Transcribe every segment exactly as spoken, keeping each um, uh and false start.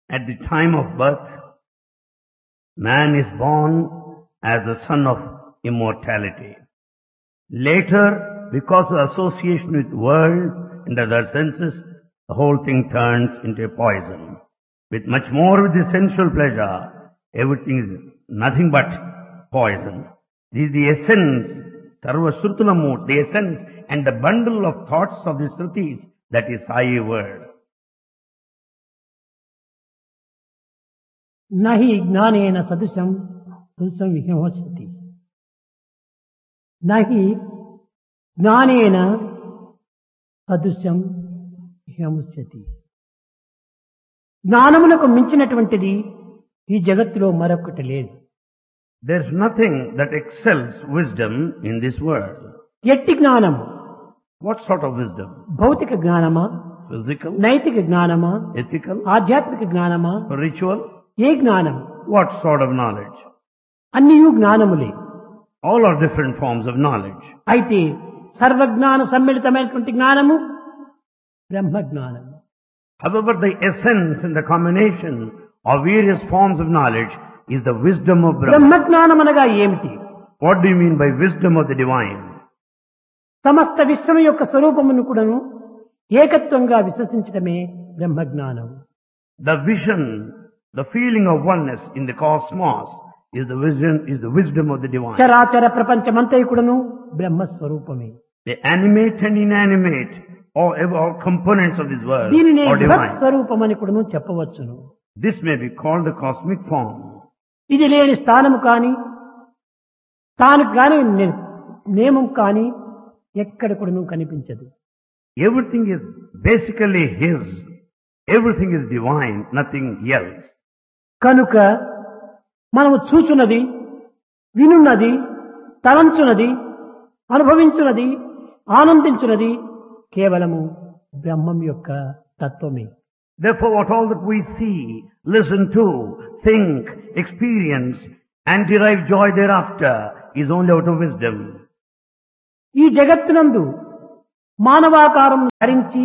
At the time of birth, man is born as the son of immortality. Later, because of association with world and other senses, the whole thing turns into a poison. With much more with the sensual pleasure, everything is nothing but poison. This is the essence, Sarva Shrutulamu, the essence and the bundle of thoughts of the Shrutis, that is Sai word. Nahi gnanena sadusam sadusam vihyamosati. Nahi జ్ఞానేన సదృశ్యం విహముచ్యతి. జ్ఞానమునకు మించినటువంటిది ఈ జగత్తులో మరొకటి లేదు. There is nothing that excels wisdom in this world. ఎట్టి జ్ఞానము? What sort of wisdom? భౌతిక జ్ఞానమా, Physical, నైతిక జ్ఞానమా, ethical, ఆధ్యాత్మిక జ్ఞానమా, spiritual? ఏ జ్ఞానం? What sort of knowledge? అన్నియు జ్ఞానములే. All are different forms of knowledge. అయితే సర్వజ్ఞాన సమ్మిళితమైనటువంటి జ్ఞానము బ్రహ్మ జ్ఞానము. However, the essence and the combination of various forms of knowledge is the wisdom of Brahma. బ్రహ్మ జ్ఞానం అనగా ఏమిటి? What do you mean by wisdom of the divine? సమస్త విశ్వం యొక్క స్వరూపమును కూడాను ఏకత్వంగా విశ్వసించడమే బ్రహ్మ జ్ఞానం. The vision, the feeling of oneness in the cosmos is the vision, is the wisdom of the divine. చరాచర ప్రపంచమంతయు కూడాను బ్రహ్మ స్వరూపమే. The animate and inanimate, all, all components of this world దీనిని are బృహత్ divine. స్వరూపమని కూడాను చెప్పవచ్చును. This may be called the cosmic form. ఇది లేని స్థానము కాని తాను కాని నియమం కాని ఎక్కడ కూడాను కనిపించదు. Everything is basically His. Everything is divine, nothing else. కనుక మనము చూచున్నది, వినున్నది, తలంచున్నది, అనుభవించున్నది, ఆనందించున్నది కేవలము బ్రహ్మం యొక్క తత్వమే. Therefore, what all that we see, listen to, think, experience, and derive joy thereafter is only out of wisdom. ఈ జగత్తునందు మానవాకారం ధరించి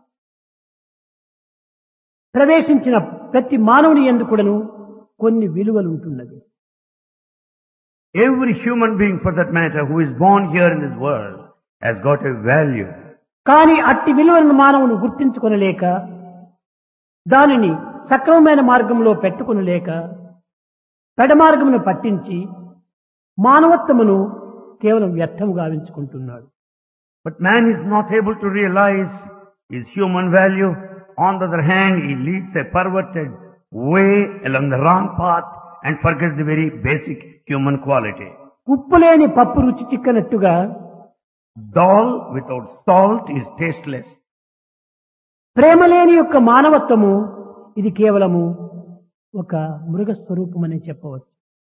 ప్రవేశించిన ప్రతి మానవుని యందు కూడాను కొన్ని విలువలు ఉంటున్నది. Every human being, for that matter, who is born here in this world has got a value. కానీ అట్టి విలువలను మానవుని గుర్తించుకొనలేక దానిని సక్రమమైన మార్గంలో పెట్టుకొనలేక పెడమార్గమును పట్టించి మానవత్వమును కేవలం వ్యర్థము గావించుకుంటున్నాడు. But man is not able to realize his human value. On the other hand, he leads a perverted way along the wrong path and forgets the very basic human quality. ఉప్పు లేని పప్పు రుచి చిక్కనట్టుగా Dal without salt is tasteless. ప్రేమ లేని యొక్క మానవత్వము ఇది కేవలము ఒక మృగ స్వరూపమని చెప్పవచ్చు.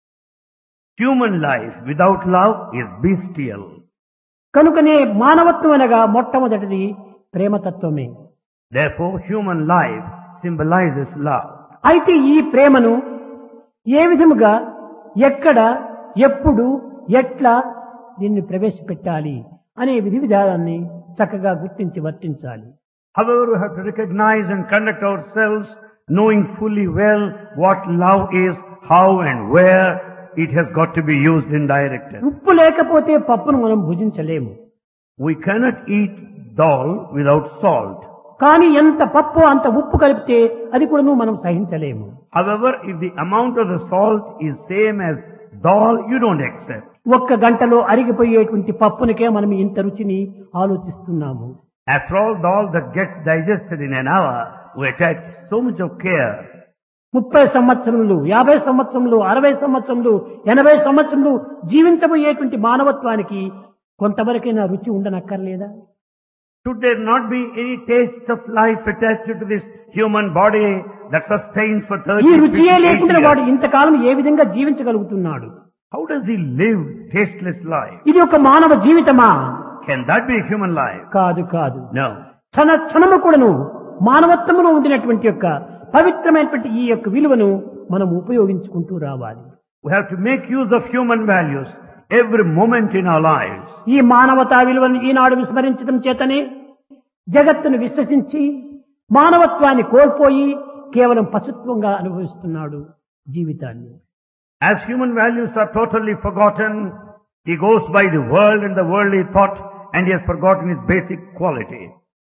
Human life without love is bestial. కనుకనే మానవత్వం అనగా మొట్టమొదటిది ప్రేమతత్వమే. Therefore, human life symbolizes love. అయితే ఈ ప్రేమను ఏ విధముగా, ఎక్కడ, ఎప్పుడు, ఎట్లా దీన్ని ప్రవేశపెట్టాలి అనే విధి విధానాన్ని చక్కగా గుర్తించి వర్తించాలి. However, we have to recognize and conduct ourselves knowing fully well what love is, how and where it has got to be used and directed. ఉప్పు లేకపోతే పప్పును మనం భుజించలేము. We cannot eat dal without salt. కానీ ఎంత పప్పు అంత ఉప్పు కలిపితే అది కూడా మనం సహించలేము. However, if the amount of the salt is same as dal, you don't accept. ఒక్క గంటలో అరిగిపోయేటువంటి పప్పునికే మనం ఇంత రుచిని ఆలోచిస్తున్నాము. After all, dal that gets digested in an hour, we attach so much of care. ముప్పై సంవత్సరములు, యాభై సంవత్సరములు, అరవై సంవత్సరములు, ఎనభై సంవత్సరములు జీవించబోయేటువంటి మానవత్వానికి కొంతవరకైనా రుచి ఉండనక్కర్లేదా? Should there not be any taste of life attached to this human body that sustains for thirty, ఈ fifty, రుచియే eighty లేకుండా వాడు years? ఇంతకాలం ఏ విధంగా జీవించగలుగుతున్నాడు? How does he live tasteless life? ఇది ఒక మానవ జీవితమా? Can that be a human life? కాదు కాదు. No. క్షణ క్షణము కూడాను మానవత్వములో ఉండినటువంటి యొక్క పవిత్రమైనటువంటి ఈ యొక్క విలువను మనం ఉపయోగించుకుంటూ రావాలి. We have to make use of human values every moment in our lives. ఈ మానవతా విలువను ఈనాడు విస్మరించడం చేతనే జగత్తును విశ్వసించి మానవత్వాన్ని కోల్పోయి కేవలం పశుత్వంగా అనుభవిస్తున్నాడు జీవితాన్ని. As human values are totally forgotten, he goes by the world and the worldly thought, and he has forgotten his basic quality.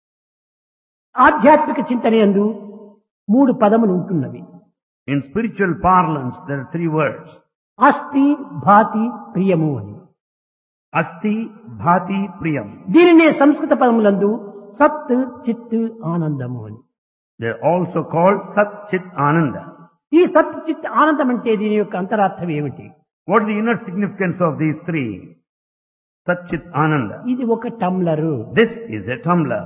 ఆధ్యాత్మిక చింతనయందు మూడు పదములు ఉంటున్నవి. In spiritual parlance, there are three words. అస్థి, భాతి, ప్రియము అని. Asti, Bhati, Priyam. దీనినే సంస్కృత పదములందు సత్, చిత్, ఆనందము అని. They are also called Sat, Chit, Ananda. ఈ సత్, చిత్, ఆనందం అంటే దీని యొక్క అంతరార్థం ఏమిటి? What is the inner significance of these three? Sat, Chit, Ananda. ఇది ఒక టంబ్లరు. This is a tumbler.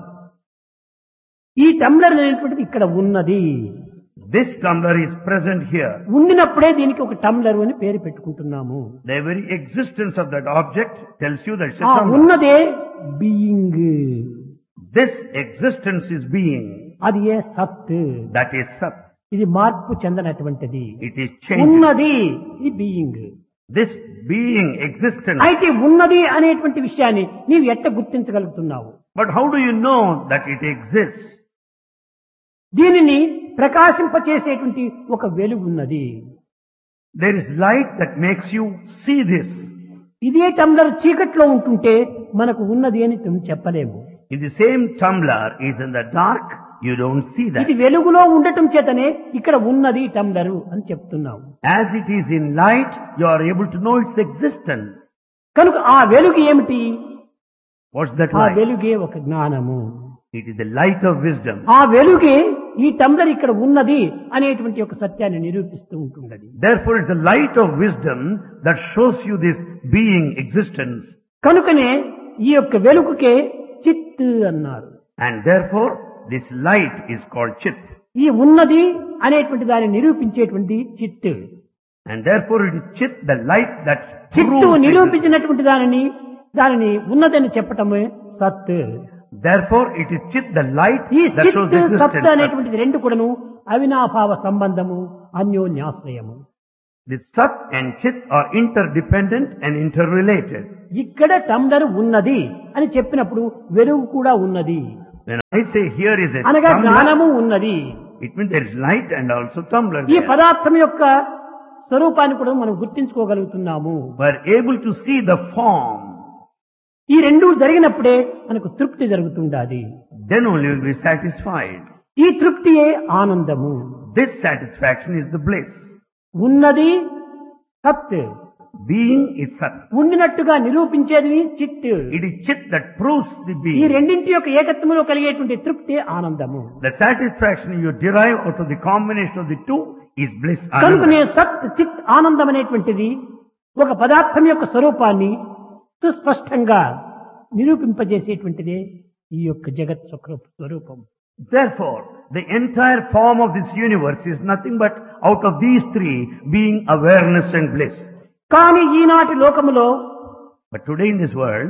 ఈ టంబ్లర్ అనేటువంటిది ఇక్కడ ఉన్నది. This tumbler is present here. ఉండినప్పుడే దీనికి ఒక టంబ్లర్ అని పేరు పెట్టుకుంటున్నాము. The very existence of that object tells you that it's ఆ a tumbler. ఉన్నదే being. This existence is being. అది ఏ సత్. That is Sat. ఇది మార్పు చెందనటువంటిది. It is changing. ఉన్నది ఇది బీయింగ్. This being, existence. అయితే ఉన్నది అనేటువంటి విషయాన్ని నీవు ఎట్ట గుర్తించగలుగుతున్నావు? But how do you know that it exists? దీనిని ప్రకాశింపచేసేటువంటి ఒక వెలుగు ఉన్నది. There is light that makes you see this. ఇదే టంబ్లర్ చీకట్లో ఉంటుంటే మనకు ఉన్నది అని మేము చెప్పలేము. If the same tumbler is in the dark, you don't see that. ఇది వెలుగులో ఉండటం చేతనే ఇక్కడ ఉన్నది టంబ్లరు అని చెప్తున్నాము. As it is in light, you are able to know its existence. కనుక ఆ వెలుగు ఏమిటి? What's that ఆ light? వెలుగే ఒక జ్ఞానము. It is the light of wisdom. ఆ వెలుగే ఈ టంబ్లర్ ఇక్కడ ఉన్నది అనేటువంటి ఒక సత్యాన్ని నిరూపిస్తూ ఉంటున్నది. Therefore, it's the light of wisdom that shows you this being, existence. కనుకనే ఈ యొక్క వెలుగుకే చిత్ అన్నారు. And therefore, this light is called Chit. ఈ ఉన్నది అనేటువంటి దాన్ని నిరూపించేటువంటి చిత్. And therefore, it is Chit, the light that చిత్తు proves existence. నిరూపించినటువంటి దానిని దానిని ఉన్నదని చెప్పటమే సత్. Therefore, it is Chit, the light ఈ that shows చిత్ existence. సత్ అనేటువంటిది రెండు కూడాను అవినాభావ సంబంధము, అన్యోన్యాశ్రయము. The Sat and Chit are interdependent and interrelated. ఇక్కడ టంబ్లర్ ఉన్నది అని చెప్పినప్పుడు వెలుగు కూడా ఉన్నది. When I say here is a అనగా tumbler, జ్ఞానము ఉన్నది. it means there is light and also tumbler ఈ there. పదార్థం యొక్క స్వరూపాన్ని కూడా మనం గుర్తించుకోగలుగుతున్నాము. We are able to see the form. ఈ రెండు జరిగినప్పుడే మనకు తృప్తి జరుగుతుండాలి. Then only will be satisfied. ఈ తృప్తియే ఆనందము. This satisfaction is the bliss. ఉన్నది సత్, Being is Sat. ఉండినట్టుగా నిరూపించేది చిత్. It is Chit that proves the ఈ being. రెండింటి యొక్క ఏకత్వంలో కలిగేటువంటి తృప్తి ఆనందము. The satisfaction you derive out of the combination of the two is bliss. కనుకనే Ananda. సత్ చిత్ ఆనందం అనేటువంటిది ఒక పదార్థం యొక్క స్వరూపాన్ని సుస్పష్టంగా నిరూపింపజేసేటువంటిదే ఈ యొక్క జగత్ స్వరూపం. Therefore, the entire form of this universe is nothing but out of these three being awareness and bliss. కానీ ఈనాటి లోకములో But today in this world,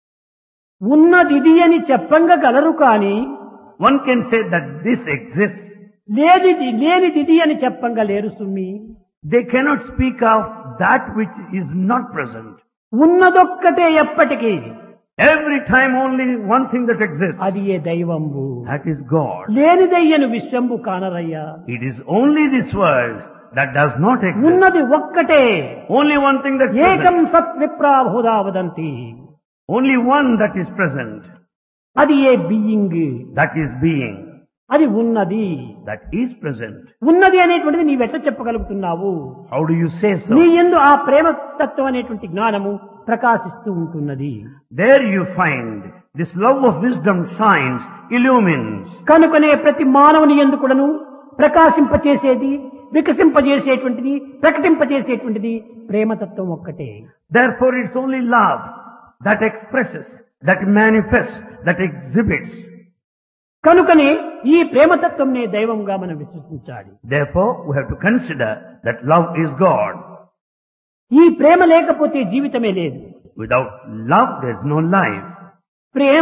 ఉన్నదిది అని చెప్పంగా గలరు కానీ one can say that this exists. లేనిది లేనిదిది అని చెప్పంగా లేరు సుమ్మి. They cannot speak of that which is not present. ఉన్నదొక్కటే ఎప్పటికీ. Every time only one thing that exists. అది ఏ దైవంబు. That is God. లేనిదయ్యను విశ్వంబు కానరయ్యా. It is only this world that does not exist. ఉన్నది ఒక్కటే. Only one thing that is ఏకం present. సత్ విప్రాభూదా వదంతి. Only one that is present. అది ఏ being. That is being. అది ఉన్నది. That is present. ఉన్నది అనేటువంటిది నీవెట్ట చెప్పగలుగుతున్నావు? How do you say so? నీ యందు ఆ ప్రేమ తత్వం అనేటువంటి జ్ఞానము ప్రకాశిస్తూ ఉంటున్నది. There you find this love of wisdom shines, illumines. కనుకనే ప్రతి మానవుని యందు కూడాను ప్రకాశింపచేసేది, వికసింపజేసేటువంటిది, ప్రకటింపజేసేటువంటిది ప్రేమతత్వం ఒక్కటే. Therefore it's only love that expresses, that manifests, that exhibits. కనుకనే ఈ ప్రేమతత్వంనే దైవంగా మనం విశ్వసించాలి. Therefore we have to consider that love is God. ఈ ప్రేమ లేకపోతే జీవితమే లేదు. Without love there is no life. Prema